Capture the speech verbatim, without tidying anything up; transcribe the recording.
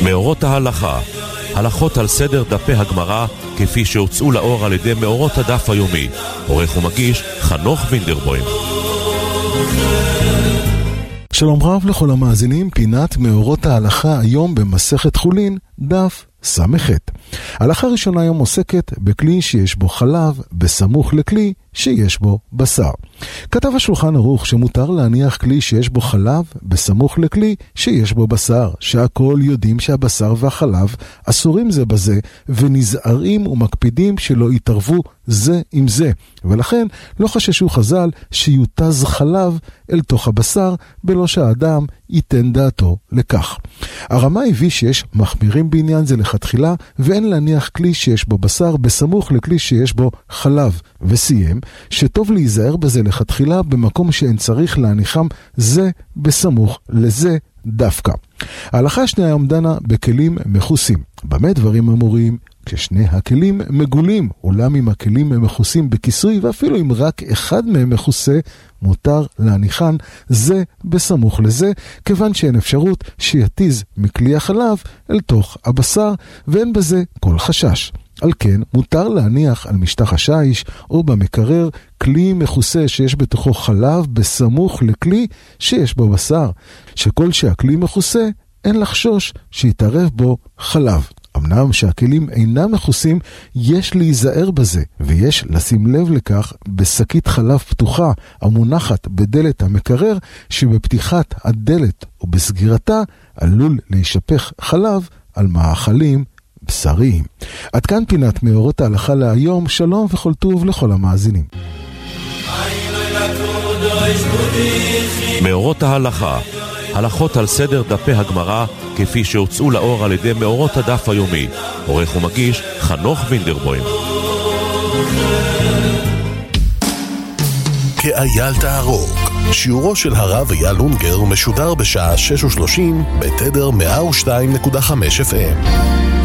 מאורות ההלכה, הלכות על סדר דפי הגמרא כפי שהוצאו לאור על ידי מאורות הדף היומי. עורך ומגיש חנוך וינדרבוים. שלום רב לכל המאזינים, פינת מאורות ההלכה היום במסכת חולין, דף סמכת. ההלכה הראשונה היום עוסקת בכלי שיש בו חלב בסמוך לכלי שיש בו בשר. כתב השולחן ערוך שמותר להניח כלי שיש בו חלב בסמוך לכלי שיש בו בשר, שהכל יודעים שהבשר והחלב אסורים זה בזה, ונזהרים ומקפידים שלא יתערבו זה עם זה, ולכן לא חששו חז"ל שיותז חלב אל תוך הבשר, בלא שהאדם ייתן דעתו לכך. הרמה הביא שיש מחמירים בעניין זה לכתחילה, ואין להניח כלי שיש בו בשר בסמוך לכלי שיש בו חלב, וסיים שטוב להיזהר בזה לכתחילה במקום שאין צריך להניחם זה בסמוך לזה דווקא. ההלכה השנייה היום דנה בכלים מכוסים. במה דברים אמורים? כששני הכלים מגולים, אולם אם הכלים הם מכוסים בכיסוי, ואפילו אם רק אחד מהם מכוסה, מותר להניחן זה בסמוך לזה, כיוון שאין אפשרות שיתיז מכלי החלב אל תוך הבשר, ואין בזה כל חשש. על כן, מותר להניח על משטח השיש או במקרר כלי מכוסה שיש בתוכו חלב בסמוך לכלי שיש בו בשר, שכל שהכלי מכוסה אין לחשוש שיתערב בו חלב. אמנם שהכלים אינם מכוסים, יש להיזהר בזה, ויש לשים לב לכך בשקית חלב פתוחה המונחת בדלת המקרר, שבפתיחת הדלת ובסגירתה עלול להישפך חלב על מאכלים בשריים. עד כאן פינת מאורות ההלכה להיום. שלום וכל טוב לכל המאזינים. מאורות ההלכה, הלכות על סדר דפי הגמרא כפי שהוצאו לאור על ידי מאורות הדף היומי. עורך ומגיש חנוך וינדרבוים. כאייל תערוק, שיעורו של הרב אייל אונגר משודר בשעה שש ושלושים בתדר מאה ושתיים נקודה חמש אף אם.